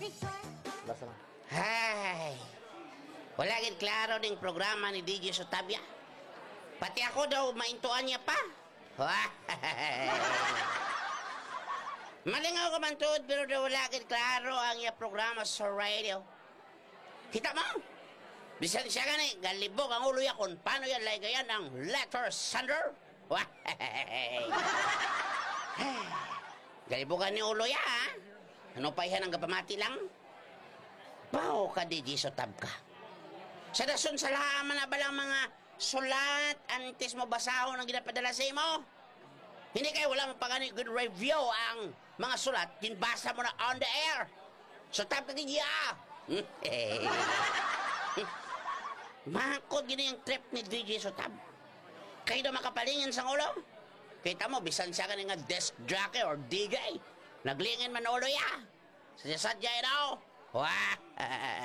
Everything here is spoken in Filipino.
Basta lang. Hay, wala gid klaro ning programa ni DJ Sotabia. Pati ako daw maintuan niya pa. Malingaw ka man tuod, pero daw wala gid klaro ang iya programa sa radio. Kita mo? Bisan siya gani, galibog ang ulo ya kung paano yan lagayan ang letter Sander. Galibogan ni ulo ya, ha? Ano pa yan ang kapamati lang? Pao ka, DJ Sotab ka. Sa dason sa laman na balang mga sulat antes mo basahon ang ginapadala sa imo? Hindi kayo wala mo pagani good review ang mga sulat, kinbasa mo na on the air. Sotab ka, DJ, Makod gini ang trip ni DJ Sotab. Kayo daw makapalingin sa ulo? Kita mo, bisan siya ka nga desk jockey or DJ. Naglingin man ulo ya. Sadya-sadya daw. Wah!